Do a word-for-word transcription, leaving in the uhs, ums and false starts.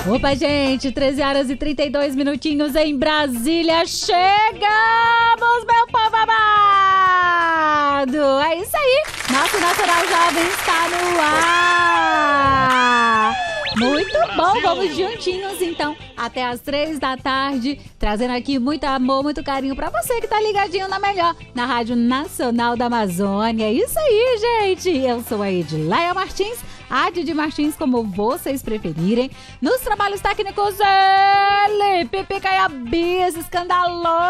Opa, gente, treze horas e trinta e dois minutinhos em Brasília. Chegamos, meu povo amado! É isso aí, nosso Nacional Jovem está no ar! Muito bom, vamos juntinhos então, até as três da tarde, trazendo aqui muito amor, muito carinho pra você que tá ligadinho na melhor, na Rádio Nacional da Amazônia. É isso aí, gente! Eu sou a Edileia Martins, a Didi Martins, como vocês preferirem. Nos trabalhos técnicos, ele, Pipi Caiabis, escandaloso,